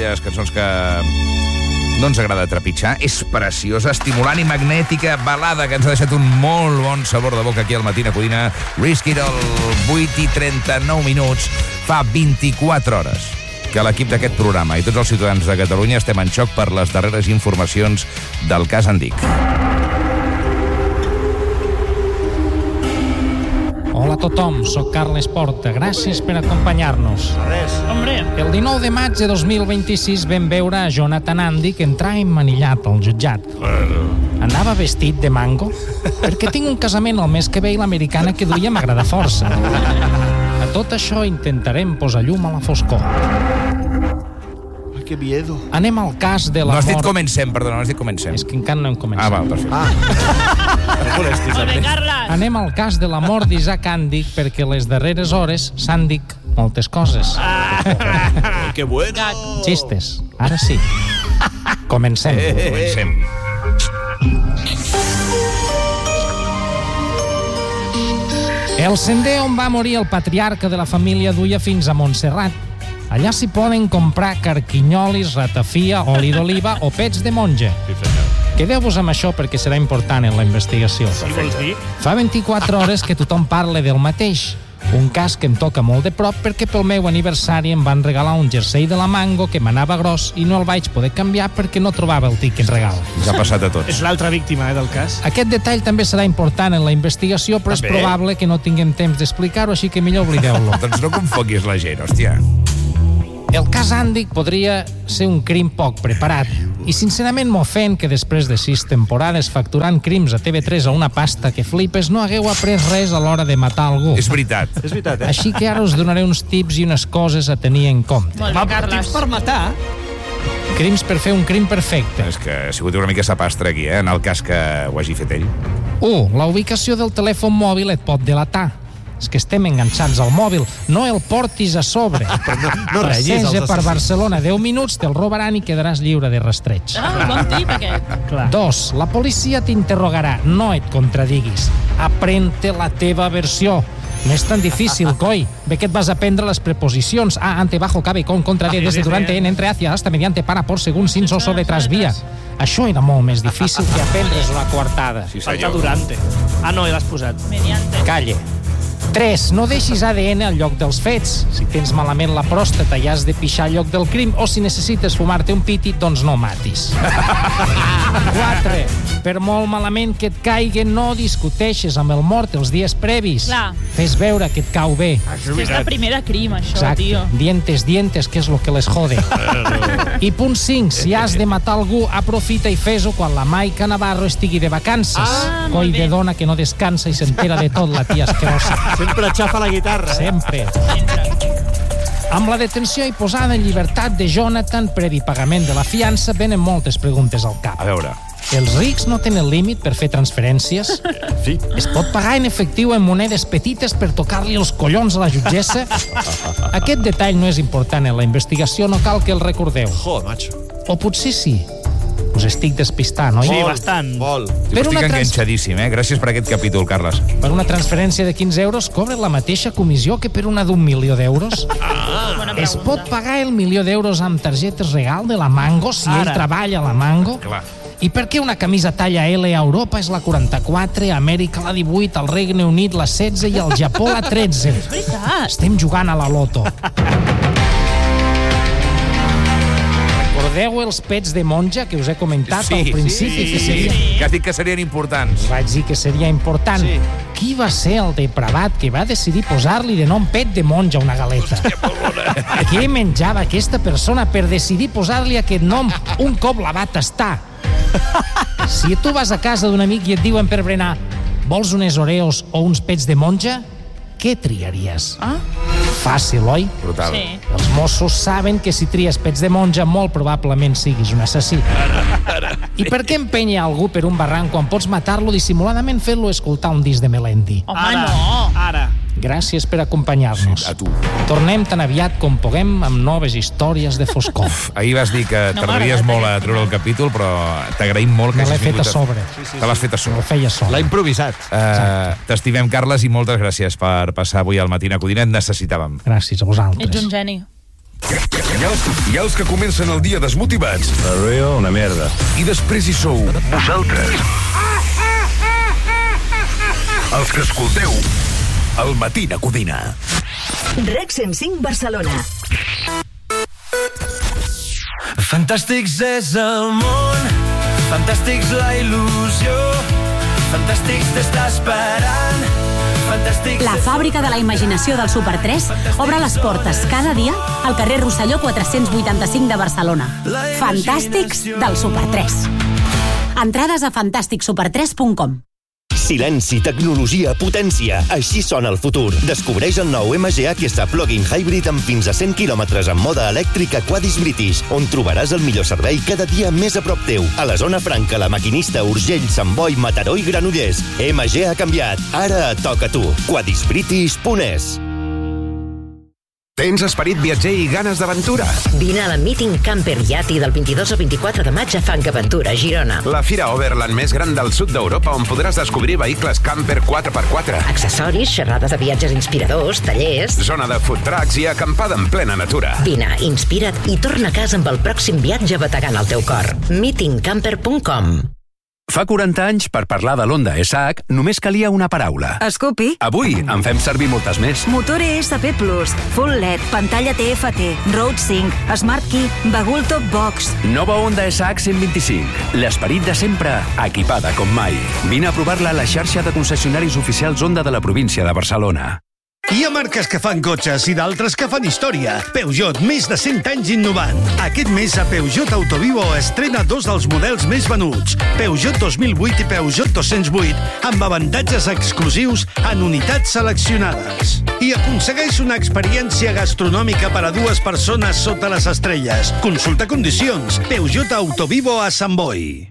d'aquelles cançons que no ens agrada trepitjar. És preciosa, estimulant i magnètica, balada que ens ha deixat un molt bon sabor de boca aquí al Matina Codina. Risky del 8:39. Fa 24 hores que l'equip d'aquest programa i tots els ciutadans de Catalunya estem en xoc per les darreres informacions del cas Andic. Hola a tothom, soc Carles Porta. Gràcies per acompanyar-nos. El 19 de maig de 2026 vam veure a Jonathan Andic entrar emmanillat al jutjat. Anava vestit de mango? Perquè tinc un casament el mes que ve i l'americana que duia m'agrada força. A tot això intentarem posar llum a la foscor. Que miedo. Anem al cas de la No has dit mort... comencem, perdona, no has dit comencem. És que encara no hem començat. Ah, val, perfecte. No molestis, Ernest. Anem al cas de la mort d'Isaac Andic perquè les darreres hores s'han dit moltes coses. Que bueno. Xistes. Ara sí. Comencem. Comencem. El sender on va morir el patriarca de la família duia fins a Montserrat. Allà s'hi poden comprar carquinyolis, ratafia, oli d'oliva o pets de monja. Quedeu-vos amb això perquè serà important en la investigació. Sí, vols dir? Fa 24 hores que tothom parla del mateix. Un cas que em toca molt de prop perquè pel meu aniversari em van regalar un jersei de la Mango que m'anava gros i no el vaig poder canviar perquè no trobava el tiquet regal. Ens ha passat a tots. És l'altra víctima, del cas. Aquest detall també serà important en la investigació, però és També. probable que no tinguem temps d'explicar-ho, així que millor oblideu-lo. Doncs no confoquis la gent, hòstia. El cas Andic podria ser un crim poc preparat i sincerament m'ofèn que després de 6 temporades facturant crims a TV3 a una pasta que flipes no hagueu après res a l'hora de matar algú. És veritat. És veritat, Així que ara us donaré uns tips i unes coses a tenir en compte. Molt bé, Carles. Tips per matar? Crims per fer un crim perfecte. És que ha sigut una mica sapastre aquí, en el cas que ho hagi fet ell. 1. La ubicació del telèfon mòbil et pot delatar. És que estem enganxats al mòbil. No el portis a sobre. no renyis els Passeja per assassins. Barcelona 10 minuts, te'l robaran i quedaràs lliure de rastreig. Ah, bon tip, aquest. Clar. 2. La policia t'interrogarà. No et contradiguis. Aprèn-te la teva versió. No és tan difícil, coi. Ve que et vas aprendre les preposicions. Ante, bajo, cabe, con, contra, de, Sí, desde, sí, durante, sí. en, entre, hacia, hasta, mediante, para, por, según, sin, so, sobre, tras, via. Això era molt més difícil que aprendre's una coartada. Sí, Falta senyor. durante. Ah, no, l'has posat. Mediante. Calle. 3. No deixis ADN al lloc dels fets. Si tens malament la pròstata i has de pixar al lloc del crim o si necessites fumar-te un piti, doncs no matis. 4. Per molt malament que et caigui, no discuteixes amb el mort els dies previs. Clar. Fes veure que et cau bé. És de primer de crim, això, Exacte. tio. Dientes, que és lo que les jode. I punt 5. Si has de matar algú, aprofita i fes-ho quan la Maica Navarro estigui de vacances. Ah, molt Coi bé. de dona que no descansa i s'entera de tot, la tia asquerosa. Sempre xafa la guitarra, Sempre. Sempre. Amb la detenció i posada en llibertat de Jonathan, previ pagament de la fiança, venen moltes preguntes al cap. A veure, Els rics no tenen límit per fer transferències? Sí. Es pot pagar en efectiu en monedes petites per tocar-li els collons a la jutgessa? Aquest detall no és important en la investigació, no cal que el recordeu. Joder, macho. O potser sí. Us estic despistant, oi? Sí, bastant. Vol. Per estic una enganxadíssim, Gràcies per aquest capítol, Carles. Per una transferència de 15 euros cobra la mateixa comissió que per una d'1.000.000 d'euros? Bona Es pregunta. pot pagar el 1.000.000 d'euros amb targetes regal de la Mango si ell Ara. treballa a la Mango? Clar. I per què una camisa talla L a Europa és la 44, a Amèrica la 18, al Regne Unit la 16 i al Japó la 13? És veritat. Estem jugant a la loto. Recordeu els pets de monja que us he comentat al principi? Que seria... Que has dit que serien importants. Vaig dir que seria important. Sí. Qui va ser el depravat que va decidir posar-li de nom pet de monja a una galeta? Què menjava aquesta persona per decidir posar-li aquest nom un cop la va tastar? Si tu vas a casa d'un amic i et diuen per berenar vols unes Oreos o uns pets de monja, què triaries? Ah? Fàcil, oi? Brutal. Sí. Els Mossos saben que si tries pets de monja molt probablement siguis un assassí. I per què empènyer algú per un barranc quan pots matar-lo dissimuladament fent-lo escoltar un disc de Melendi? Home, Ara. no. Ara. Gràcies per acompanyar-nos. A tu. Tornem tan aviat com puguem amb noves històries de foscor. Ahir vas dir que No tardaries m'agrada molt a treure el capítol, però t'agraïm molt que Me l'he hagis fet a vingut sobre. Te l'has fet a Me sobre. ho feia sol. L'ha improvisat. T'estimem, Carles, i moltes gràcies per passar avui al Matina Codina. Et necessitàvem. Gràcies a vosaltres. Ets un geni. Hi ha els que comencen el dia desmotivats. Una mierda. I després hi sou vosaltres. Els que escolteu El Matina Codina. REC 105 Barcelona. Fantàstics és el món, fantàstics la il·lusió, fantàstics t'està esperant, fantàstics... La fàbrica de la imaginació del Super 3 obre les portes cada dia al carrer Rosselló 485 de Barcelona. Fantàstics del Super 3. Entrades a fantàsticsuper3.com. Silenci, tecnologia, potència. Així sona el futur. Descobreix el nou MG Aquesta Plug-in Hybrid amb fins a 100 km en mode elèctric a Quadis British, on trobaràs el millor servei cada dia més a prop teu. A la zona franca, La Maquinista, Urgell, Sant Boi, Mataró i Granollers. MG ha canviat. Ara et toca a tu. quadisbritish.es. Tens esperit viatger i ganes d'aventura? Vine a la Meeting Camper Yati del 22 al 24 de maig a Fancaventura, Girona. La Fira Overland més gran del sud d'Europa, on podràs descobrir vehicles camper 4x4. Accessoris, xerrades de viatges inspiradors, tallers... Zona de food trucks i acampada en plena natura. Vine, inspira't i torna a casa amb el pròxim viatge bategant el teu cor. meetingcamper.com. Fa 40 anys, per parlar de l'Honda ESAC, només calia una paraula. Scoopy. Avui en fem servir moltes més. Motor ESP+, Full LED, pantalla TFT, Road Sync, Smart Key, bagul Top Box. Nova Honda ESAC 125. L'esperit de sempre, equipada com mai. Vine a provar-la a la xarxa de concessionaris oficials Honda de la província de Barcelona. Hi ha marques que fan cotxes i d'altres que fan història. Peugeot, més de 100 anys innovant. Aquest mes a Peugeot Autovivo estrena dos dels models més venuts, Peugeot 2008 i Peugeot 208, amb avantatges exclusius en unitats seleccionades. I aconsegueix una experiència gastronòmica per a dues persones sota les estrelles. Consulta condicions. Peugeot Autovivo a Sant Boi.